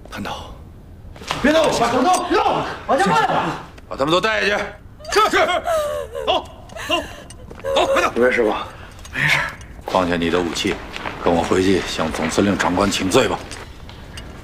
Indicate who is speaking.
Speaker 1: 潘导，
Speaker 2: 别动！别动！别动！往前慢点吧。
Speaker 1: 把他们都带下去。是。走，快点！
Speaker 2: 没事吧？
Speaker 1: 没事。放下你的武器，跟我回去向总司令长官请罪吧。